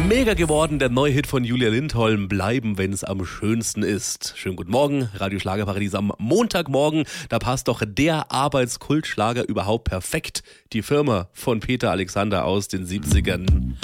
Mega geworden, der neue Hit von Julia Lindholm, Bleiben, wenn es am schönsten ist. Schönen guten Morgen, Radio Schlagerparadies am Montagmorgen. Da passt doch der Arbeitskultschlager überhaupt perfekt. Die Firma von Peter Alexander aus den 70ern.